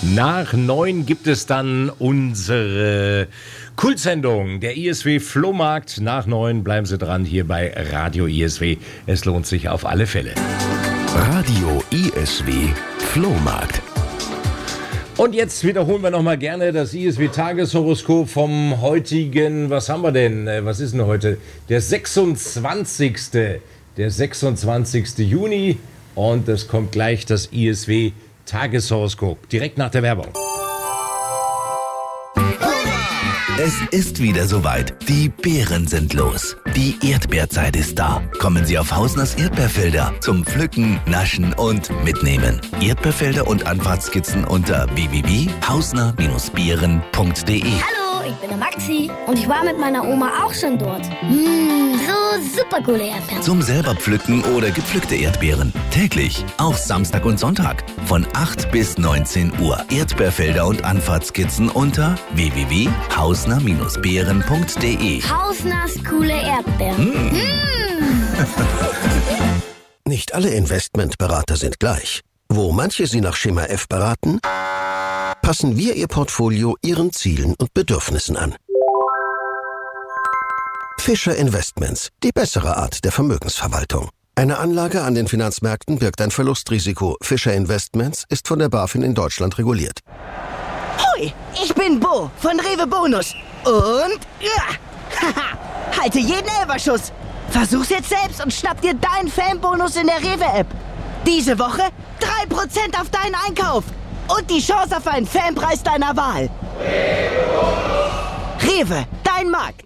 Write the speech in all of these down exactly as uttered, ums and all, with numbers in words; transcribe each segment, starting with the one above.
Nach neun gibt es dann unsere Kultsendung, der I S W Flohmarkt. Nach neun bleiben Sie dran hier bei Radio I S W. Es lohnt sich auf alle Fälle. Radio I S W Flohmarkt. Und jetzt wiederholen wir nochmal gerne das I S W-Tageshoroskop vom heutigen, was haben wir denn, was ist denn heute? Der sechsundzwanzigste Der sechsundzwanzigste Juni und es kommt gleich das I S W-Tageshoroskop, direkt nach der Werbung. Es ist wieder soweit. Die Beeren sind los. Die Erdbeerzeit ist da. Kommen Sie auf Hausners Erdbeerfelder zum Pflücken, Naschen und Mitnehmen. Erdbeerfelder und Anfahrtskizzen unter w w w punkt hausner Bindestrich beeren punkt de. Hallo, ich bin der Maxi und ich war mit meiner Oma auch schon dort. Mmh, so super coole Erdbeeren. Zum selber pflücken oder gepflückte Erdbeeren. Täglich, auch Samstag und Sonntag. Von acht bis neunzehn Uhr. Erdbeerfelder und Anfahrtskizzen unter w w w punkt hausner Bindestrich beeren punkt de. Hausners coole Erdbeeren. Mmh. Mmh. Nicht alle Investmentberater sind gleich. Wo manche Sie nach Schema F beraten, passen wir Ihr Portfolio Ihren Zielen und Bedürfnissen an. Fischer Investments, die bessere Art der Vermögensverwaltung. Eine Anlage an den Finanzmärkten birgt ein Verlustrisiko. Fischer Investments ist von der BaFin in Deutschland reguliert. Hui, ich bin Bo von Rewe Bonus. Und ja, haha, halte jeden Elferschuss. Versuch's jetzt selbst und schnapp dir deinen Fanbonus in der Rewe-App. Diese Woche drei Prozent auf deinen Einkauf. Und die Chance auf einen Fanpreis deiner Wahl. Rewe, dein Markt.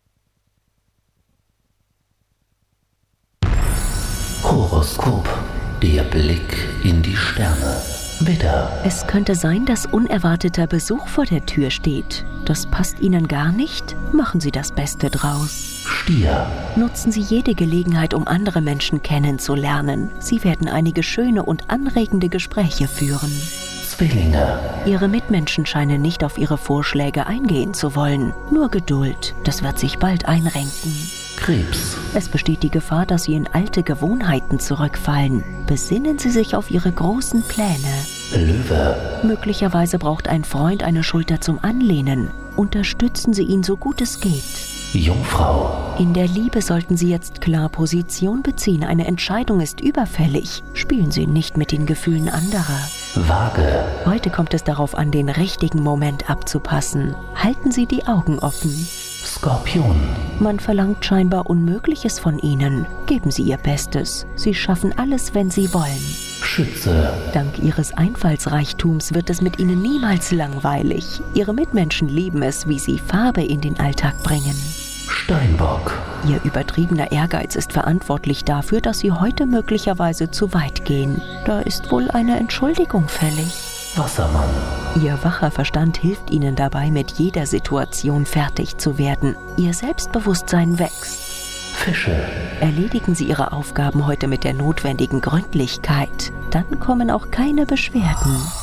Horoskop, der Blick in die Sterne. Widder. Es könnte sein, dass unerwarteter Besuch vor der Tür steht. Das passt Ihnen gar nicht? Machen Sie das Beste draus. Stier. Nutzen Sie jede Gelegenheit, um andere Menschen kennenzulernen. Sie werden einige schöne und anregende Gespräche führen. Zwillinge. Ihre Mitmenschen scheinen nicht auf Ihre Vorschläge eingehen zu wollen. Nur Geduld, das wird sich bald einrenken. Krebs. Es besteht die Gefahr, dass Sie in alte Gewohnheiten zurückfallen. Besinnen Sie sich auf Ihre großen Pläne. Löwe. Möglicherweise braucht ein Freund eine Schulter zum Anlehnen. Unterstützen Sie ihn so gut es geht. Jungfrau. In der Liebe sollten Sie jetzt klar Position beziehen. Eine Entscheidung ist überfällig. Spielen Sie nicht mit den Gefühlen anderer. Waage. Heute kommt es darauf an, den richtigen Moment abzupassen. Halten Sie die Augen offen. Skorpion. Man verlangt scheinbar Unmögliches von Ihnen. Geben Sie Ihr Bestes. Sie schaffen alles, wenn Sie wollen. Schütze. Dank Ihres Einfallsreichtums wird es mit Ihnen niemals langweilig. Ihre Mitmenschen lieben es, wie Sie Farbe in den Alltag bringen. Steinbock. Ihr übertriebener Ehrgeiz ist verantwortlich dafür, dass Sie heute möglicherweise zu weit gehen. Da ist wohl eine Entschuldigung fällig. Wassermann. Ihr wacher Verstand hilft Ihnen dabei, mit jeder Situation fertig zu werden. Ihr Selbstbewusstsein wächst. Fische. Erledigen Sie Ihre Aufgaben heute mit der notwendigen Gründlichkeit. Dann kommen auch keine Beschwerden.